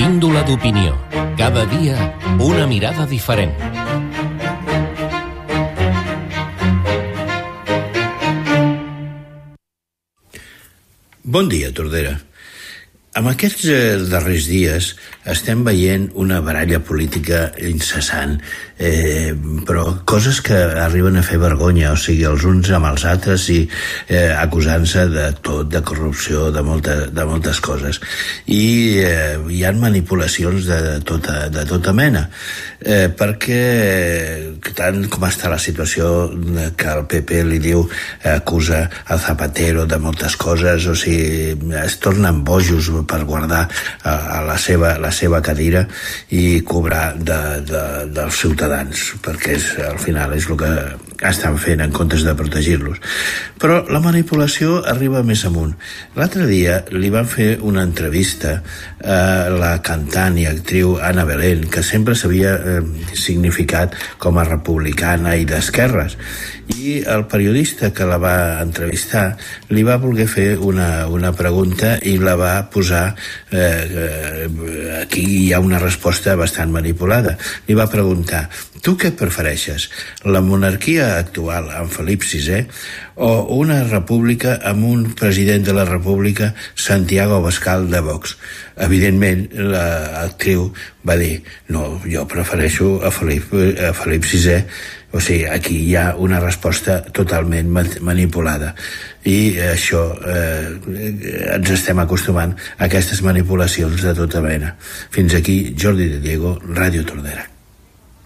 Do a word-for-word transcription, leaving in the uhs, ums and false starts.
Píndola d'opinió. Cada dia, una mirada diferent. Bon dia, Tordera. En aquests eh, darrers dies estem veient una baralla política incessant, eh, però coses que arriben a fer vergonya, o sigui, els uns amb els altres i eh, acusant-se de tot, de corrupció, de, molta, de moltes coses. I eh, hi ha manipulacions de, de, tota, de tota mena, eh, perquè eh, tant com està la situació que el P P li diu, eh, acusa a Zapatero de moltes coses, o sigui, es tornen bojos per guardar a, a la seva, la seva cadira i cobrar de, de, dels ciutadans, perquè és, al final és el que estan fent en comptes de protegir-los. Però la manipulació arriba més amunt. L'altre dia li van fer una entrevista a la cantant i actriu Ana Belén, que sempre s'havia eh, significat com a republicana i d'esquerres, i el periodista que la va entrevistar li va voler fer una, una pregunta i la va posar eh, eh, aquí hi ha una resposta bastant manipulada. Li va preguntar: tu què prefereixes, la monarquia actual amb Felip sisè o una república amb un president de la república, Santiago Abascal de Vox? Evidentment l'actriu va dir: no, jo prefereixo a Felip, a Felip sisè. O sigui, aquí hi ha una resposta totalment manipulada. I això, eh, ens estem acostumant a aquestes manipulacions de tota mena. Fins aquí, Jordi de Diego, Ràdio Tordera.